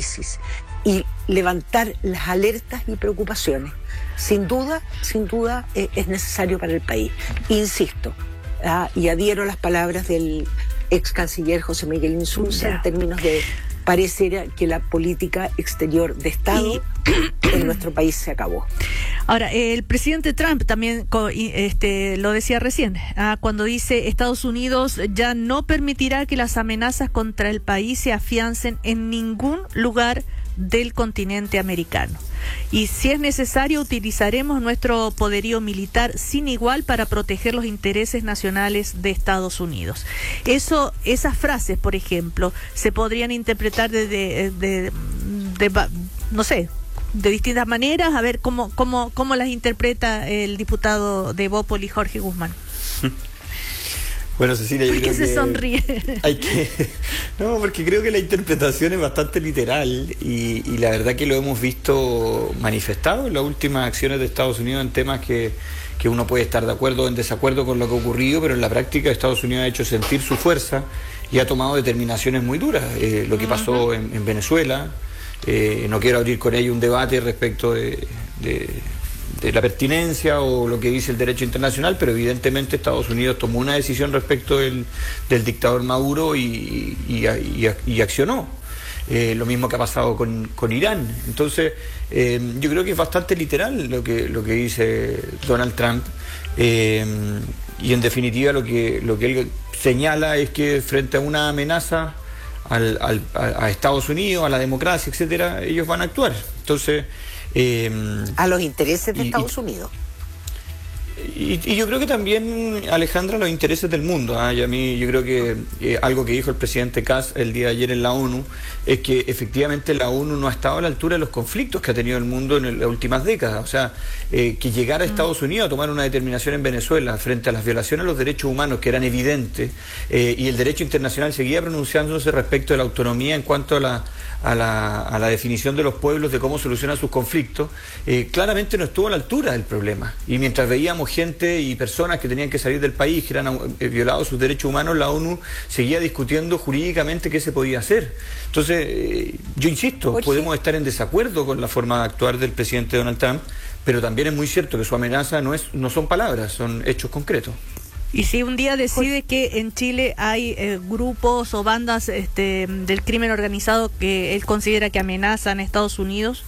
crisis y levantar las alertas y preocupaciones. Sin duda, es necesario para el país. Insisto, y adhiero a las palabras del ex canciller José Miguel Insulza en términos de pareciera que la política exterior de Estado en nuestro país se acabó. Ahora, el presidente Trump también lo decía recién, cuando dice Estados Unidos ya no permitirá que las amenazas contra el país se afiancen en ningún lugar del continente americano. Y si es necesario, utilizaremos nuestro poderío militar sin igual para proteger los intereses nacionales de Estados Unidos. Esas frases, por ejemplo, se podrían interpretar no sé, de distintas maneras. A ver cómo las interpreta el diputado de Bópoli, Jorge Guzmán. Bueno, Cecilia, yo creo que se sonríe. No, porque creo que la interpretación es bastante literal y la verdad que lo hemos visto manifestado en las últimas acciones de Estados Unidos en temas que uno puede estar de acuerdo o en desacuerdo con lo que ha ocurrido, pero en la práctica Estados Unidos ha hecho sentir su fuerza y ha tomado determinaciones muy duras. Lo que pasó en Venezuela, no quiero abrir con ello un debate respecto de la pertinencia o lo que dice el derecho internacional, pero evidentemente Estados Unidos tomó una decisión respecto del dictador Maduro y accionó. Lo mismo que ha pasado con Irán. Entonces, yo creo que es bastante literal lo que dice Donald Trump, y en definitiva lo que él señala es que frente a una amenaza a Estados Unidos, a la democracia, etcétera, ellos van a actuar. Entonces, a los intereses de Estados Unidos. Y yo creo que también, Alejandra, los intereses del mundo. Y a mí yo creo que algo que dijo el presidente Kass el día de ayer en la ONU es que efectivamente la ONU no ha estado a la altura de los conflictos que ha tenido el mundo en las últimas décadas. O sea, que llegara a Estados Unidos a tomar una determinación en Venezuela frente a las violaciones a los derechos humanos que eran evidentes, y el derecho internacional seguía pronunciándose respecto de la autonomía en cuanto a la definición de los pueblos de cómo solucionan sus conflictos, claramente no estuvo a la altura del problema. Y mientras veíamos gente y personas que tenían que salir del país, que eran violados sus derechos humanos, la ONU seguía discutiendo jurídicamente qué se podía hacer. Entonces, yo insisto, podemos estar en desacuerdo con la forma de actuar del presidente Donald Trump, pero también es muy cierto que su amenaza no son palabras, son hechos concretos. Y si un día decide que en Chile hay grupos o bandas del crimen organizado que él considera que amenazan a Estados Unidos.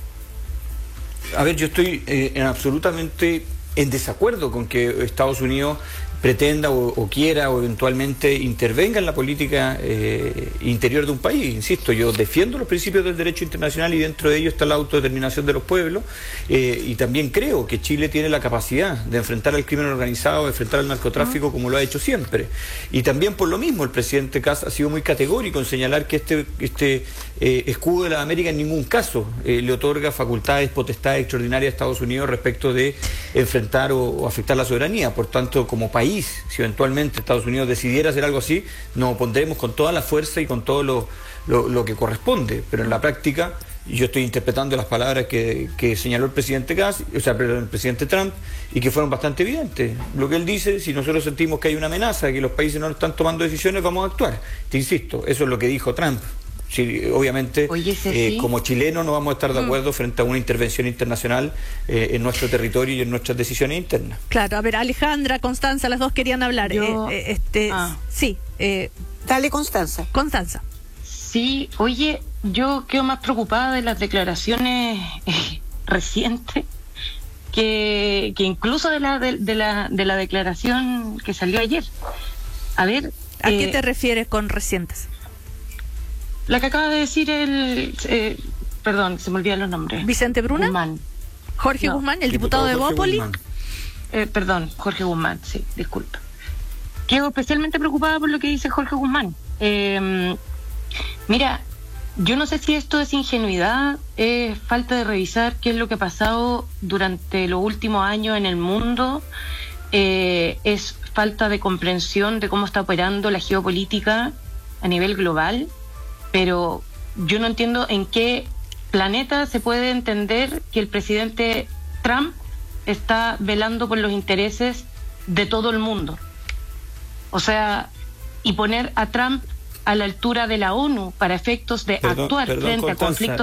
A ver, yo estoy absolutamente en desacuerdo con que Estados Unidos pretenda o quiera o eventualmente intervenga en la política interior de un país. Insisto, yo defiendo los principios del derecho internacional y dentro de ello está la autodeterminación de los pueblos, y también creo que Chile tiene la capacidad de enfrentar al crimen organizado, de enfrentar al narcotráfico como lo ha hecho siempre. Y también por lo mismo el presidente Kass ha sido muy categórico en señalar que este escudo de la América en ningún caso le otorga facultades, potestades extraordinarias a Estados Unidos respecto de enfrentar o afectar la soberanía. Por tanto, como país, si eventualmente Estados Unidos decidiera hacer algo así, nos opondremos con toda la fuerza y con todo lo que corresponde, pero en la práctica yo estoy interpretando las palabras que señaló el presidente el presidente Trump, y que fueron bastante evidentes. Lo que él dice, si nosotros sentimos que hay una amenaza, que los países no están tomando decisiones, vamos a actuar. Te insisto, eso es lo que dijo Trump. Sí, obviamente, como chilenos no vamos a estar de acuerdo frente a una intervención internacional en nuestro territorio y en nuestras decisiones internas. Claro, a ver, Alejandra, Constanza, las dos querían hablar. Sí. Dale, Constanza. Constanza. Sí, oye, yo quedo más preocupada de las declaraciones recientes que incluso de la declaración que salió ayer. A ver, ¿a qué te refieres con recientes? La que acaba de decir perdón, se me olvidan los nombres. ¿Vicente Bruna? Guzmán. Jorge Guzmán, el diputado de Bópoli. Perdón, Jorge Guzmán, sí, disculpa. Quedo especialmente preocupada por lo que dice Jorge Guzmán. Mira, yo no sé si esto es ingenuidad, es falta de revisar qué es lo que ha pasado durante los últimos años en el mundo, es falta de comprensión de cómo está operando la geopolítica a nivel global. Pero yo no entiendo en qué planeta se puede entender que el presidente Trump está velando por los intereses de todo el mundo. O sea, y poner a Trump a la altura de la ONU para efectos de actuar frente a conflictos